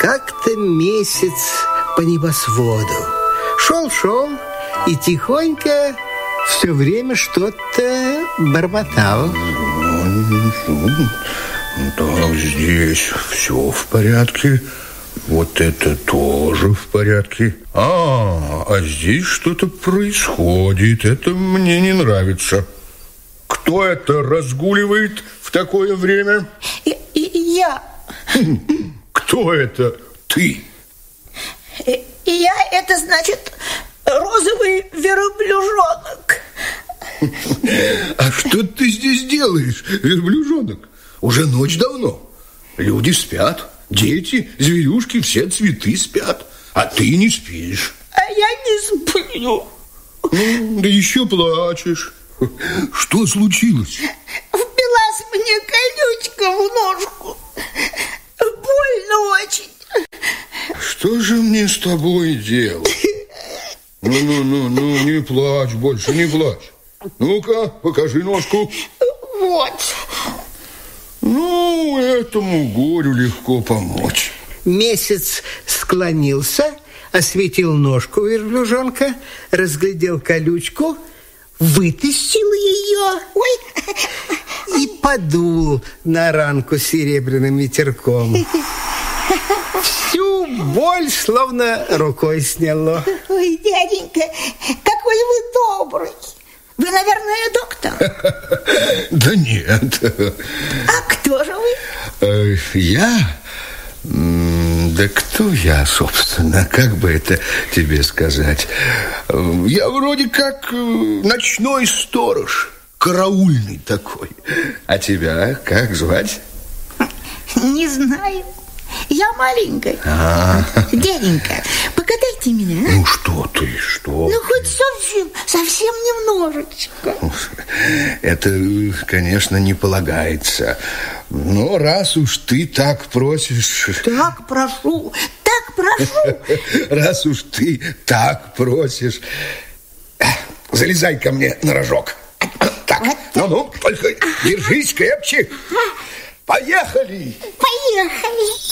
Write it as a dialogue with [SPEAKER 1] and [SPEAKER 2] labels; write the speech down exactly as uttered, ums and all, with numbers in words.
[SPEAKER 1] Как-то месяц по небосводу шел-шел и тихонько все время что-то бормотал.
[SPEAKER 2] Так, здесь все в порядке. Вот это тоже в порядке. А, а здесь что-то происходит. Это мне не нравится. Кто это разгуливает в такое время?
[SPEAKER 3] И, и, я.
[SPEAKER 2] Кто это? Ты.
[SPEAKER 3] И, и я, это значит, розовый верблюжонок.
[SPEAKER 2] А что ты здесь делаешь, верблюжонок? Уже ночь давно. Люди спят. Дети, зверюшки, все цветы спят, а ты не спишь.
[SPEAKER 3] А я не сплю.
[SPEAKER 2] Ну, да еще плачешь. Что случилось?
[SPEAKER 3] Впилась мне колючка в ножку. Больно очень.
[SPEAKER 2] Что же мне с тобой делать? Ну-ну-ну, не плачь больше, не плачь. Ну-ка, покажи ножку.
[SPEAKER 3] Вот.
[SPEAKER 2] Ну, этому горю легко помочь.
[SPEAKER 1] Месяц склонился, осветил ножку верблюжонка, разглядел колючку, вытащил ее, ой, и подул на ранку серебряным ветерком. Всю боль словно рукой сняло.
[SPEAKER 3] Ой, дяденька, какой вы добрый. Вы, наверное, доктор?
[SPEAKER 2] Да нет.
[SPEAKER 3] А кто же вы?
[SPEAKER 2] Я? Да кто я, собственно? Как бы это тебе сказать? Я вроде как ночной сторож, караульный такой. А тебя как звать?
[SPEAKER 3] Не знаю. Я маленькая. А-а-а. Дяденька, погадайте меня.
[SPEAKER 2] Ну что ты, что?
[SPEAKER 3] Ну хоть совсем, совсем немножечко.
[SPEAKER 2] Это, конечно, не полагается. Но раз уж ты так просишь...
[SPEAKER 3] Так прошу, так прошу.
[SPEAKER 2] Раз уж ты так просишь, залезай ко мне на рожок. Так, ну-ну, только держись крепче. Поехали!
[SPEAKER 3] Поехали!